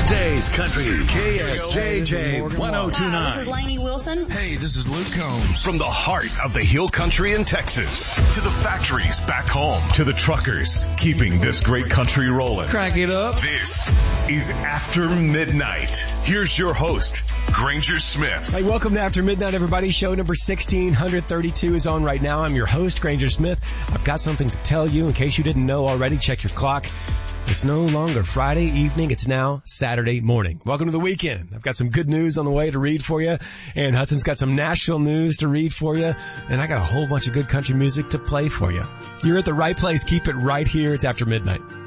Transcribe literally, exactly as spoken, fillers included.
Today's Country, K S J J one oh two nine. Hi, this is Lainey Wilson. Hey, this is Luke Combs. From the heart of the Hill Country in Texas to the factories back home to the truckers keeping this great country rolling. Crank it up. This is After Midnight. Here's your host, Granger Smith. Hey, welcome to After Midnight, everybody. Show number sixteen thirty-two is on right now. I'm your host, Granger Smith. I've got something to tell you. In case you didn't know already, check your clock. It's no longer Friday evening. It's now Saturday morning. Welcome to the weekend. I've got some good news on the way to read for you. And Hudson's got some national news to read for you. And I got a whole bunch of good country music to play for you. You're at the right place. Keep it right here. It's After Midnight.